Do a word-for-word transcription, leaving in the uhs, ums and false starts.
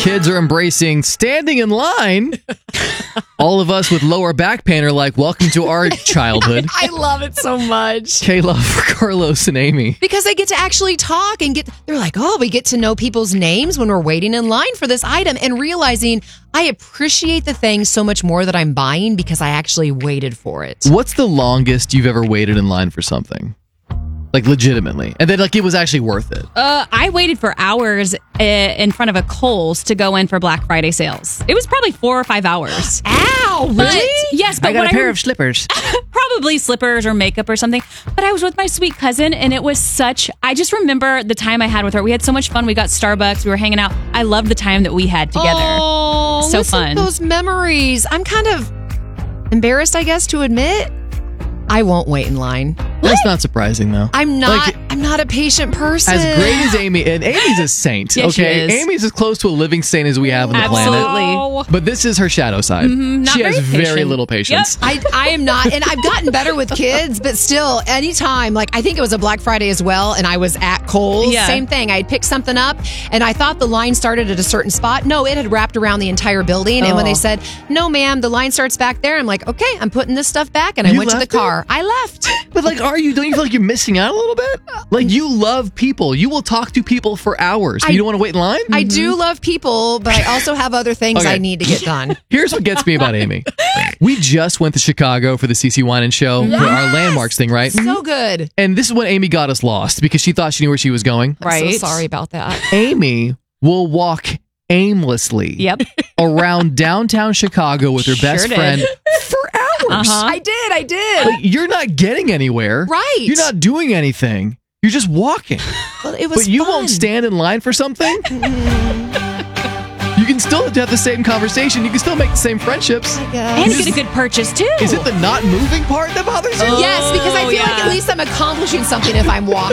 Kids are embracing standing in line. All of us with lower back pain are like, welcome to our childhood. I love it so much. Kayla, Carlos, and Amy. Because they get to actually talk and get, they're like, oh, we get to know people's names when we're waiting in line for this item and realizing I appreciate the thing so much more that I'm buying because I actually waited for it. What's the longest you've ever waited in line for something? Like, legitimately. And then, like, it was actually worth it. Uh, I waited for hours uh, in front of a Kohl's to go in for Black Friday sales. It was probably four or five hours. Ow, really? But, yes, but I got what a pair I, of slippers. probably slippers or makeup or something. But I was with my sweet cousin, and it was such... I just remember the time I had with her. We had so much fun. We got Starbucks. We were hanging out. I loved the time that we had together. Oh, so listen fun. to those memories. I'm kind of embarrassed, I guess, to admit I won't wait in line. That's not surprising, though. I'm not. Like, I'm not a patient person. as great as Amy, and Amy's a saint, Yeah, she okay? is. Amy's as close to a living saint as we have on the Absolutely. planet. But this is her shadow side. Mm-hmm, not she has very very patient. little patience. I, I am not, and I've gotten better with kids, but still, anytime, like I think it was a Black Friday as well, and I was at Kohl's, Yeah. same thing. I had picked something up, and I thought the line started at a certain spot. No, it had wrapped around the entire building, and when Oh. they said, no ma'am, the line starts back there, I'm like, okay, I'm putting this stuff back, and I You went to the left it? car. I left. But, like, are you, don't you feel like you're missing out a little bit? Like, you love people. You will talk to people for hours. but I- you don't want to wait in line? I do love people, but I also have other things Okay. I need to get done. Here's what gets me about Amy. We just went to Chicago for the C C Winan show, for our landmarks thing, right? So good. And this is when Amy got us lost because she thought she knew where she was going. I'm Right. so sorry about that. Amy will walk aimlessly Yep. around downtown Chicago with her best Sure did. friend for hours. Uh-huh. I did. I did. Like, you're not getting anywhere. Right. You're not doing anything. You're just walking. Well, it was But you fun. won't stand in line for something? You can still have the same conversation. You can still make the same friendships. I guess. And get a good purchase, too. Is it the not moving part that bothers you? Yes, because I Oh, feel like yeah. at least I'm accomplishing something if I'm walking.